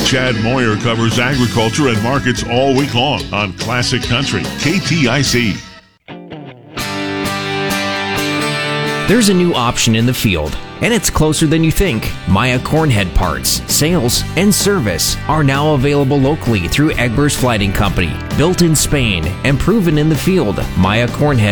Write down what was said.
Chad Moyer covers agriculture and markets all week long on Classic Country, KTIC. There's a new option in the field, and it's closer than you think. Maya Cornhead parts, sales, and service are now available locally through Egber's Flighting Company. Built in Spain and proven in the field, Maya Cornhead